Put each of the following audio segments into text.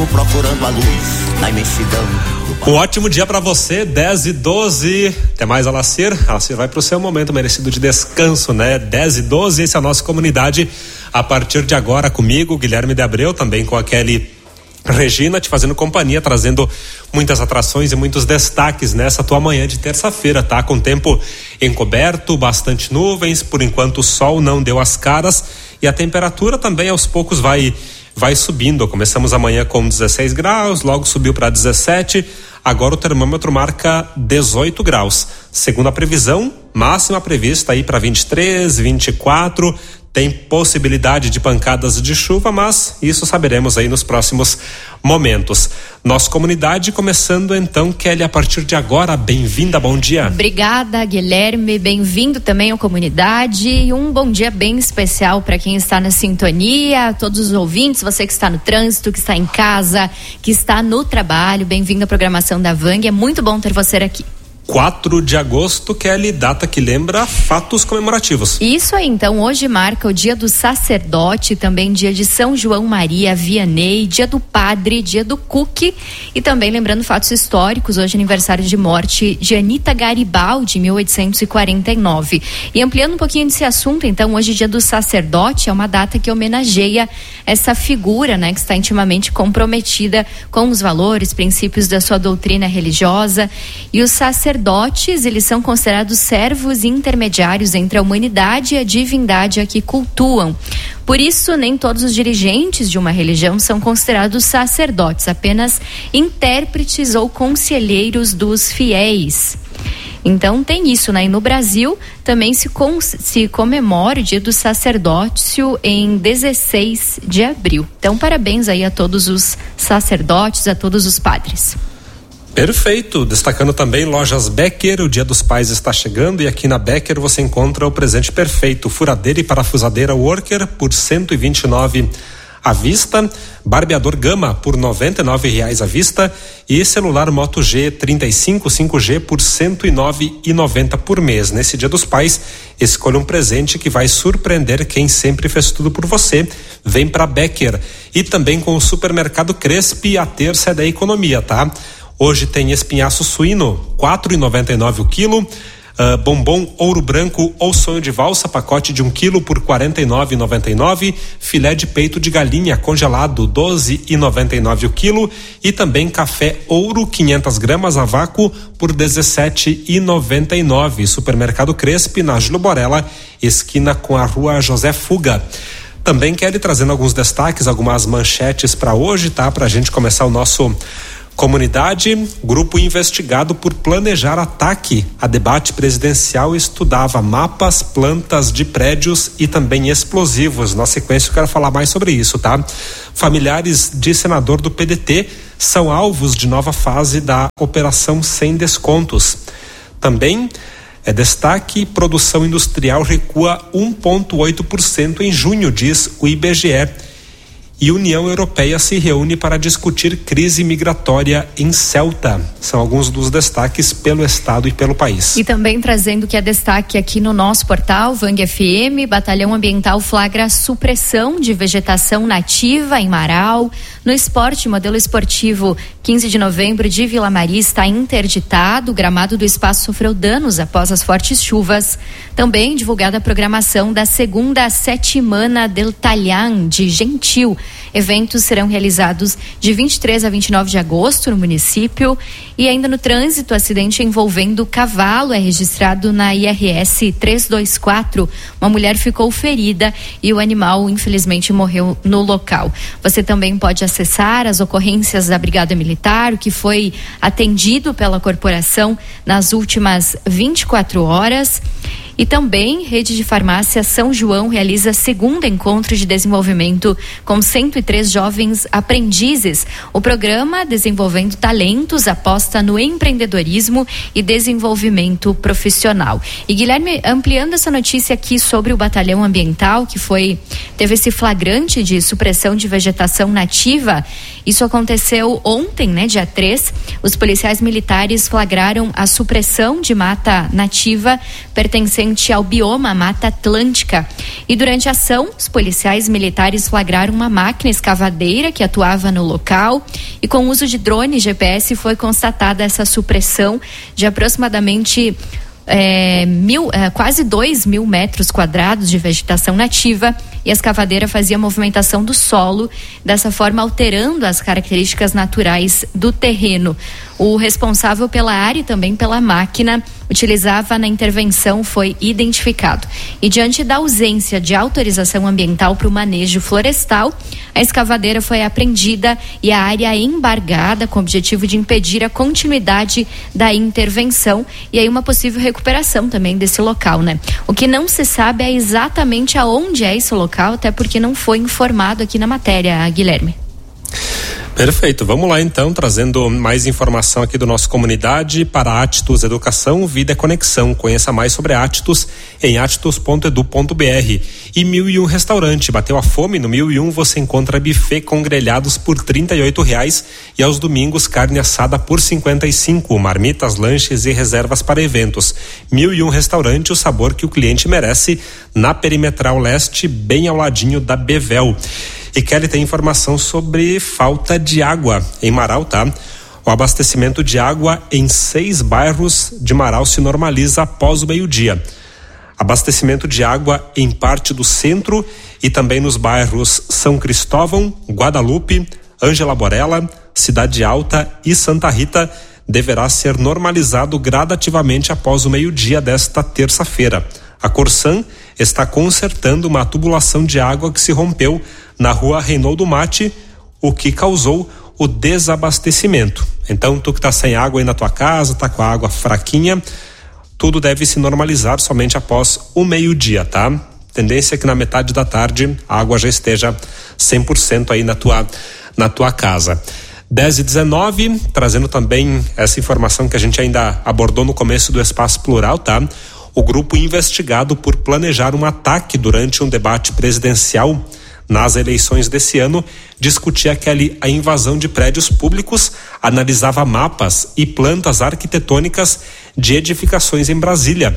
Procurando a luz na imensidão. Um ótimo dia para você, 10:12. Até mais, Alacir. Alacir vai pro seu momento merecido de descanso, né? 10:12, esse é a nossa comunidade. A partir de agora, comigo, Guilherme de Abreu, também com a Kelly Regina, te fazendo companhia, trazendo muitas atrações e muitos destaques nessa tua manhã de terça-feira, tá? Com tempo encoberto, bastante nuvens, por enquanto o sol não deu as caras e a temperatura também aos poucos vai subindo. Começamos amanhã com 16 graus, logo subiu para 17, agora o termômetro marca 18 graus. Segundo a previsão, máxima prevista aí para 23, 24, tem possibilidade de pancadas de chuva, mas isso saberemos aí nos próximos momentos. Nossa comunidade começando então, Kelly, a partir de agora, bem-vinda, bom dia. Obrigada, Guilherme, bem-vindo também à comunidade e um bom dia bem especial para quem está na sintonia, todos os ouvintes, você que está no trânsito, que está em casa, que está no trabalho, bem-vindo à programação da Vang, é muito bom ter você aqui. 4 de agosto, Kelly, data que lembra fatos comemorativos. Isso aí, então, hoje marca o dia do sacerdote, também dia de São João Maria Vianney, dia do padre, dia do Cook e também lembrando fatos históricos, hoje aniversário de morte de Anita Garibaldi, 1849. E ampliando um pouquinho desse assunto, então, hoje dia do sacerdote é uma data que homenageia essa figura, né, que está intimamente comprometida com os valores, princípios da sua doutrina religiosa. E os sacerdotes, eles são considerados servos intermediários entre a humanidade e a divindade a que cultuam. Por isso, nem todos os dirigentes de uma religião são considerados sacerdotes, apenas intérpretes ou conselheiros dos fiéis. Então tem isso, né? E no Brasil também se comemora o dia do sacerdócio em 16 de abril. Então parabéns aí a todos os sacerdotes, a todos os padres. Perfeito, destacando também Lojas Becker, o Dia dos Pais está chegando e aqui na Becker você encontra o presente perfeito, furadeira e parafusadeira Worker por R$129 à vista, barbeador Gama por R$99 à vista e celular Moto G 35 5G por R$109,90 por mês. Nesse Dia dos Pais, escolha um presente que vai surpreender quem sempre fez tudo por você. Vem pra Becker. E também com o supermercado Crespi, a terça é da economia, tá? Hoje tem espinhaço suíno, R$4,99 o quilo, bombom ouro branco ou sonho de valsa, pacote de 1 quilo por R$49,99, filé de peito de galinha congelado, R$12,99 o quilo e também café ouro, 500 gramas a vácuo por R$17,99. Supermercado Crespi, na Júlio Borella, esquina com a rua José Fuga. Também quero ir trazendo alguns destaques, algumas manchetes para hoje, tá? Pra gente começar o nosso comunidade. Grupo investigado por planejar ataque a debate presidencial estudava mapas, plantas de prédios e também explosivos. Na sequência eu quero falar mais sobre isso, tá? Familiares de senador do PDT são alvos de nova fase da operação sem descontos. Também destaque, produção industrial recua 1,8% em junho, diz o IBGE. E União Europeia se reúne para discutir crise migratória em Ceuta. São alguns dos destaques pelo estado e pelo país. E também trazendo que é destaque aqui no nosso portal, Vang FM, Batalhão Ambiental flagra supressão de vegetação nativa em Marau. No esporte, modelo esportivo 15 de novembro de Vila Maria está interditado. O gramado do espaço sofreu danos após as fortes chuvas. Também divulgada a programação da segunda Settimana del Taglian de Gentil. Eventos serão realizados de 23 a 29 de agosto no município. E ainda no trânsito, acidente envolvendo cavalo é registrado na IRS 324. Uma mulher ficou ferida e o animal infelizmente morreu no local. Você também pode acessar as ocorrências da Brigada Militar, o que foi atendido pela corporação nas últimas 24 horas. E também, Rede de Farmácia São João realiza segundo encontro de desenvolvimento com 103 jovens aprendizes. O programa Desenvolvendo Talentos aposta no empreendedorismo e desenvolvimento profissional. E Guilherme, ampliando essa notícia aqui sobre o Batalhão Ambiental, que teve esse flagrante de supressão de vegetação nativa. Isso aconteceu ontem, né, dia 3. Os policiais militares flagraram a supressão de mata nativa pertencente pertencente ao bioma Mata Atlântica. E durante a ação, os policiais militares flagraram uma máquina escavadeira que atuava no local, e com o uso de drone e GPS foi constatada essa supressão de aproximadamente quase 2.000 metros quadrados de vegetação nativa, e a escavadeira fazia a movimentação do solo, dessa forma alterando as características naturais do terreno. O responsável pela área e também pela máquina utilizava na intervenção foi identificado. E diante da ausência de autorização ambiental para o manejo florestal, a escavadeira foi apreendida e a área embargada com o objetivo de impedir a continuidade da intervenção e aí uma possível recuperação também desse local, né? O que não se sabe é exatamente aonde é esse local, até porque não foi informado aqui na matéria, Guilherme. Perfeito, vamos lá então, trazendo mais informação aqui do nosso comunidade para Attus Educação, Vida e Conexão. Conheça mais sobre Attus em attus.edu.br. E 1001 Restaurante, bateu a fome? No 1001 você encontra buffet com grelhados por R$38 e aos domingos carne assada por R$55, marmitas, lanches e reservas para eventos. 1001 Restaurante, o sabor que o cliente merece, na Perimetral Leste, bem ao ladinho da Bevel. E Kelly tem informação sobre falta de água em Marau, tá? O abastecimento de água em 6 bairros de Marau se normaliza após o meio-dia. Abastecimento de água em parte do centro e também nos bairros São Cristóvão, Guadalupe, Ângela Borella, Cidade Alta e Santa Rita deverá ser normalizado gradativamente após o meio-dia desta terça-feira. A Corsan está consertando uma tubulação de água que se rompeu na rua Reinaldo Mate, o que causou o desabastecimento. Então, tu que está sem água aí na tua casa, tá com a água fraquinha, tudo deve se normalizar somente após o meio-dia, tá? Tendência é que na metade da tarde a água já esteja 100% aí na tua casa. 10h19, trazendo também essa informação que a gente ainda abordou no começo do Espaço Plural, tá? O grupo investigado por planejar um ataque durante um debate presidencial nas eleições desse ano discutia a invasão de prédios públicos, analisava mapas e plantas arquitetônicas de edificações em Brasília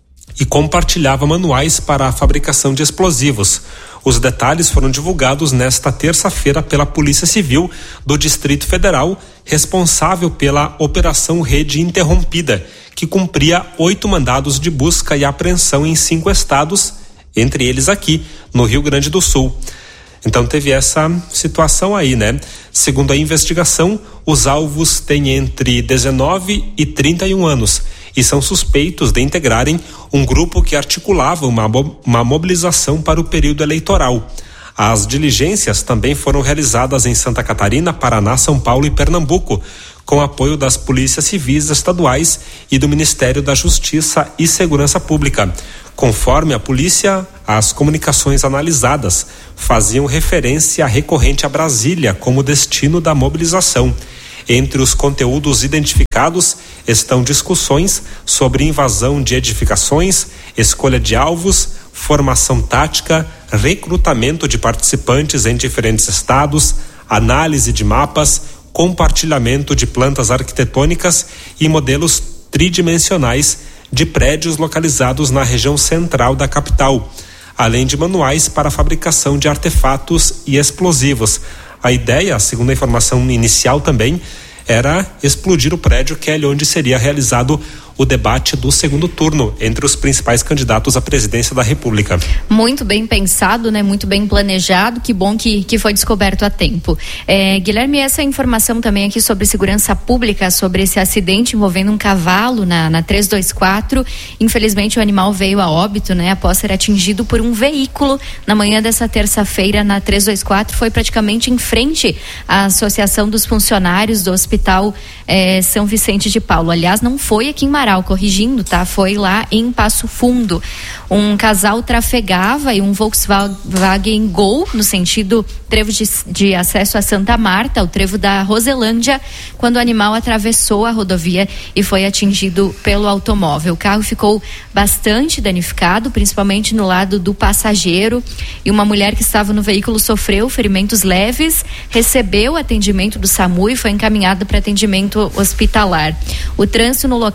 e compartilhava manuais para a fabricação de explosivos. Os detalhes foram divulgados nesta terça-feira pela Polícia Civil do Distrito Federal, responsável pela Operação Rede Interrompida, que cumpria 8 mandados de busca e apreensão em 5 estados, entre eles aqui no Rio Grande do Sul. Então teve essa situação aí, né? Segundo a investigação, os alvos têm entre 19 e 31 anos e são suspeitos de integrarem um grupo que articulava uma mobilização para o período eleitoral. As diligências também foram realizadas em Santa Catarina, Paraná, São Paulo e Pernambuco, com apoio das polícias civis estaduais e do Ministério da Justiça e Segurança Pública. Conforme a polícia, as comunicações analisadas faziam referência recorrente a Brasília como destino da mobilização. Entre os conteúdos identificados estão discussões sobre invasão de edificações, escolha de alvos, formação tática, recrutamento de participantes em diferentes estados, análise de mapas, compartilhamento de plantas arquitetônicas e modelos tridimensionais de prédios localizados na região central da capital, além de manuais para a fabricação de artefatos e explosivos. A ideia, segundo a informação inicial também, era explodir o prédio que é ali onde seria realizado o debate do segundo turno entre os principais candidatos à presidência da República. Muito bem pensado, né? Muito bem planejado. Que bom que foi descoberto a tempo. Guilherme, essa informação também aqui sobre segurança pública, sobre esse acidente envolvendo um cavalo na 324. Infelizmente o animal veio a óbito, né? Após ser atingido por um veículo na manhã dessa terça-feira na 324. Foi praticamente em frente à Associação dos Funcionários do Hospital São Vicente de Paulo. Aliás, não foi aqui em Marau, corrigindo, tá? Foi lá em Passo Fundo. Um casal trafegava e um Volkswagen Gol no sentido trevo de acesso a Santa Marta, o trevo da Roselândia, quando o animal atravessou a rodovia e foi atingido pelo automóvel. O carro ficou bastante danificado, principalmente no lado do passageiro, e uma mulher que estava no veículo sofreu ferimentos leves, recebeu atendimento do SAMU e foi encaminhada para atendimento hospitalar. O trânsito no local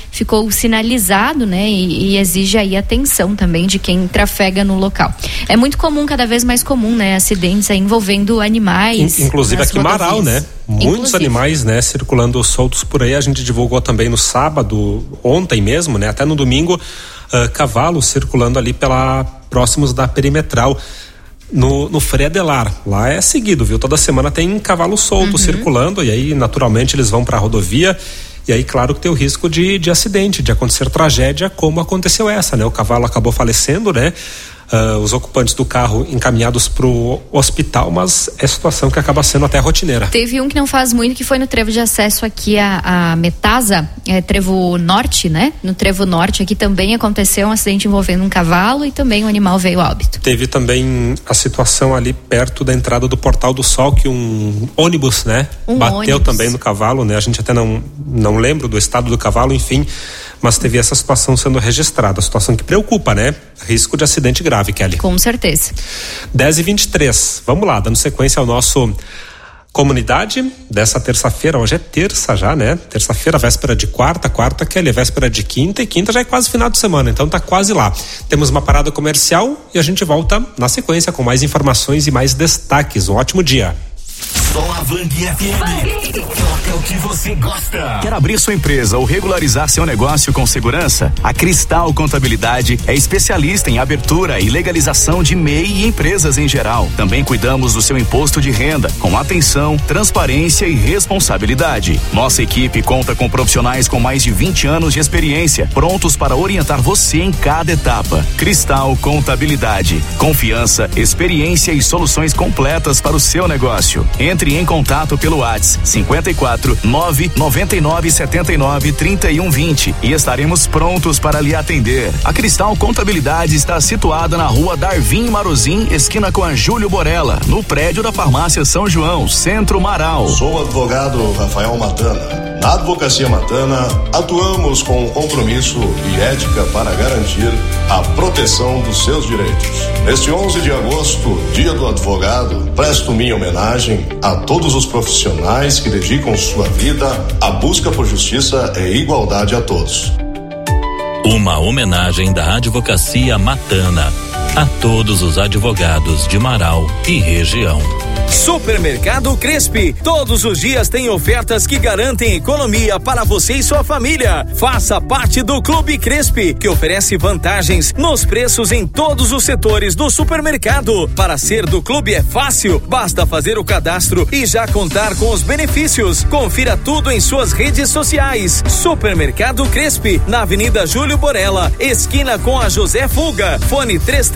ficou sinalizado, né? E exige aí atenção também de quem trafega no local. É muito comum, cada vez mais comum, né? Acidentes aí envolvendo animais. Inclusive aqui em Marau, né? Muitos animais, né? Circulando soltos por aí. A gente divulgou também no sábado, ontem mesmo, né? Até no domingo, cavalos circulando ali próximos da perimetral. No Frei Adelar, lá é seguido, viu? Toda semana tem cavalo solto circulando, e aí naturalmente eles vão para a rodovia, e aí claro que tem o risco de acidente, de acontecer tragédia, como aconteceu essa, né? O cavalo acabou falecendo, né? Os ocupantes do carro encaminhados pro hospital, mas é situação que acaba sendo até rotineira. Teve um que não faz muito, que foi no trevo de acesso aqui a Metasa, trevo norte, né? No trevo norte aqui também aconteceu um acidente envolvendo um cavalo e também um animal veio a óbito. Teve também a situação ali perto da entrada do Portal do Sol, que um ônibus, né? Bateu também no cavalo, né? A gente até não lembra do estado do cavalo, enfim, mas teve essa situação sendo registrada, a situação que preocupa, né? Risco de acidente grave, Kelly. Com certeza. 10h23, vamos lá, dando sequência ao nosso Comunidade dessa terça-feira. Hoje é terça já, né? Terça-feira, véspera de quarta, Kelly, véspera de quinta, e quinta já é quase final de semana, então tá quase lá. Temos uma parada comercial e a gente volta na sequência com mais informações e mais destaques. Um ótimo dia. Só a Vang FM. Toca o que você gosta. Quer abrir sua empresa ou regularizar seu negócio com segurança? A Cristal Contabilidade é especialista em abertura e legalização de MEI e empresas em geral. Também cuidamos do seu imposto de renda, com atenção, transparência e responsabilidade. Nossa equipe conta com profissionais com mais de 20 anos de experiência, prontos para orientar você em cada etapa. Cristal Contabilidade. Confiança, experiência e soluções completas para o seu negócio. Entre em contato pelo WhatsApp 54 999 79 31 20 e estaremos prontos para lhe atender. A Cristal Contabilidade está situada na rua Darvin Marozin, esquina com a Júlio Borella, no prédio da Farmácia São João, Centro Marau. Sou o advogado Rafael Matana. Na Advocacia Matana, atuamos com compromisso e ética para garantir a proteção dos seus direitos. Neste 11 de agosto, Dia do Advogado, presto minha homenagem a todos os profissionais que dedicam sua vida à busca por justiça e igualdade a todos. Uma homenagem da Advocacia Matana a todos os advogados de Marau e região. Supermercado Crespi, todos os dias tem ofertas que garantem economia para você e sua família. Faça parte do Clube Crespi, que oferece vantagens nos preços em todos os setores do supermercado. Para ser do clube é fácil, basta fazer o cadastro e já contar com os benefícios. Confira tudo em suas redes sociais. Supermercado Crespi, na Avenida Júlio Borella, esquina com a José Fuga. Fone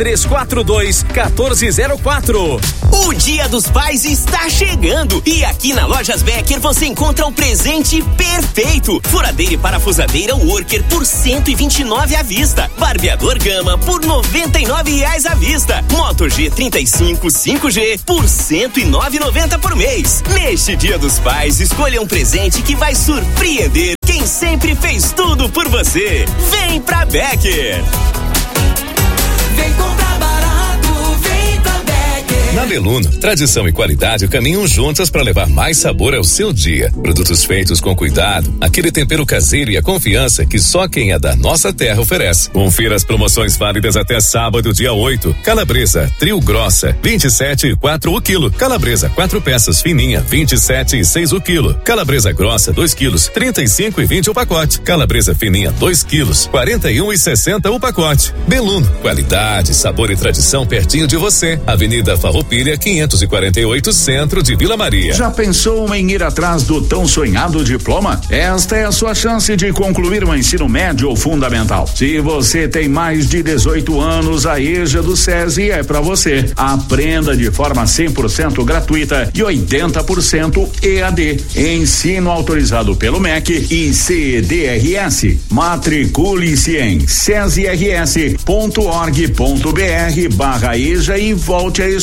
3342-1404. O Dia dos Pais está chegando e aqui na Lojas Becker você encontra o presente perfeito. Furadeira e parafusadeira Worker por R$129 à vista. Barbeador Gama por R$99 à vista. Moto G35 5G por R$109,90 por mês. Neste Dia dos Pais, escolha um presente que vai surpreender quem sempre fez tudo por você. Vem pra Becker. Vem comprar barato, vem pra Becker. Na Beluno, tradição e qualidade caminham juntas para levar mais sabor ao seu dia. Produtos feitos com cuidado, aquele tempero caseiro e a confiança que só quem é da nossa terra oferece. Confira as promoções válidas até sábado, dia 8. Calabresa, trio grossa, 27,4 o quilo. Calabresa, 4 peças fininha, 27,6 o quilo. Calabresa grossa, 2 quilos, 35,20 o pacote. Calabresa fininha, 2 quilos, 41,60 o pacote. Beluno, qualidade, sabor e tradição pertinho de você. Avenida Farroupilha 548, centro de Vila Maria. Já pensou em ir atrás do tão sonhado diploma? Esta é a sua chance de concluir o ensino médio ou fundamental. Se você tem mais de 18 anos, a EJA do SESI é para você. Aprenda de forma 100% gratuita e 80% EAD. Ensino autorizado pelo MEC e CEDRS. Matricule-se em cesirs.org.br/EJA e volte a estudar.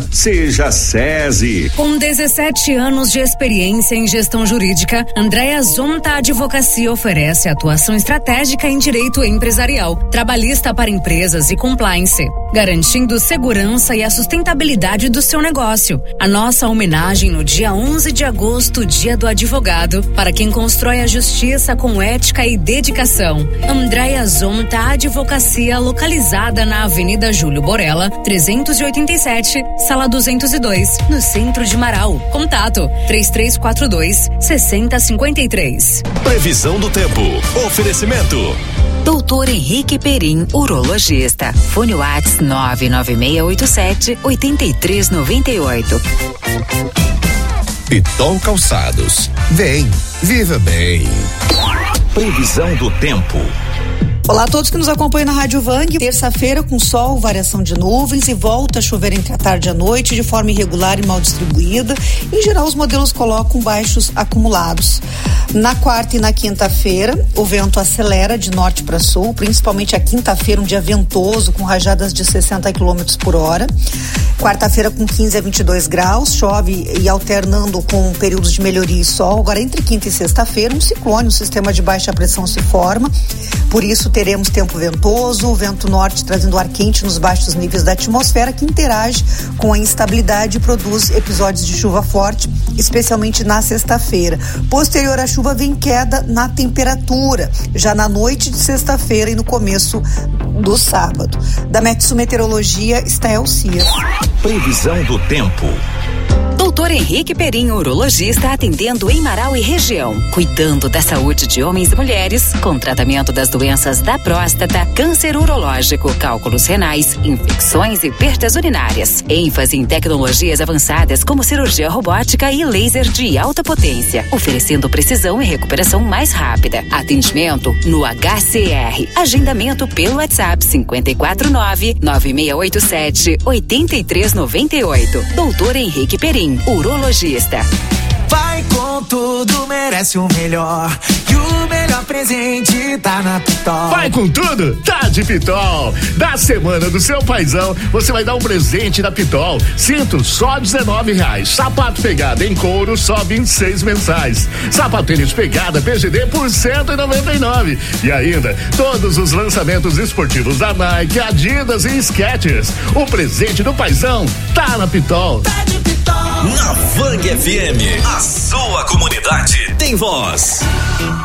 seja SESI. Com 17 anos de experiência em gestão jurídica, Andréa Zonta Advocacia oferece atuação estratégica em direito empresarial, trabalhista para empresas e compliance, garantindo segurança e a sustentabilidade do seu negócio. A nossa homenagem no dia 11 de agosto, Dia do Advogado, para quem constrói a justiça com ética e dedicação. Andréa Zonta Advocacia, localizada na Avenida Júlio Borella, 387, Sala 202, no centro de Marau. Contato 3342-6053. Previsão do tempo. Oferecimento. Doutor Henrique Perim, urologista. Fone Whats 99687-8398. Pitol Calçados. Vem, viva bem. Previsão do tempo. Olá a todos que nos acompanham na Rádio Vang. Terça-feira com sol, variação de nuvens e volta a chover entre a tarde e a noite de forma irregular e mal distribuída. Em geral, os modelos colocam baixos acumulados. Na quarta e na quinta-feira, o vento acelera de norte para sul, principalmente a quinta-feira, um dia ventoso com rajadas de 60 km por hora. Quarta-feira com 15 a 22 graus, chove e alternando com períodos de melhoria e sol. Agora, entre quinta e sexta-feira, um ciclone, um sistema de baixa pressão se forma. Por isso, teremos tempo ventoso, o vento norte trazendo ar quente nos baixos níveis da atmosfera, que interage com a instabilidade e produz episódios de chuva forte, especialmente na sexta-feira. Posterior à chuva, vem queda na temperatura, já na noite de sexta-feira e no começo do sábado. Da Metsu Meteorologia, Estael Cias. Previsão do tempo. Doutor Henrique Perim, urologista, atendendo em Marau e região, cuidando da saúde de homens e mulheres, com tratamento das doenças da próstata, câncer urológico, cálculos renais, infecções e perdas urinárias. ênfase em tecnologias avançadas como cirurgia robótica e laser de alta potência, oferecendo precisão e recuperação mais rápida. Atendimento no HCR. Agendamento pelo WhatsApp 5499687-8398. Doutor Henrique Perim, urologista. Vai com tudo, merece o melhor. E o melhor presente tá na Pitol. Vai com tudo, tá de Pitol. Da semana do seu paizão, você vai dar um presente da Pitol. Cinto só R$19. Sapato pegada em couro só 26 mensais. Sapatênis pegada PGD por R$199. E ainda, todos os lançamentos esportivos da Nike, Adidas e Skechers. O presente do paizão tá na Pitol. Tá de Pitol. Na Vang FM, a sua comunidade tem voz.